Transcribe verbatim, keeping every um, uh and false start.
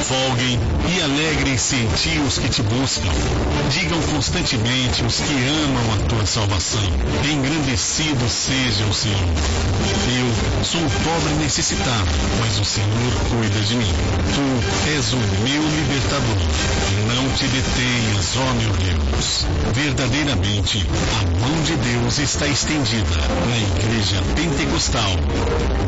folguem e alegrem-se em ti os que te buscam. Digam constantemente os que amam a tua salvação. Engrandecido seja o Senhor. Eu sou um pobre necessitado, mas o Senhor cuida de mim. Tu és o meu libertador. Não te detenhas, ó meu Deus. Verdadeiramente, a mão de Deus está estendida na Igreja Pentecostal